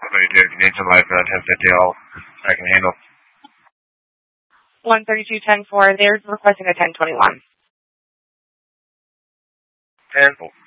132, if you need somebody for that 1050, I can handle. 132.10.4, they're requesting a 1021. 10-4.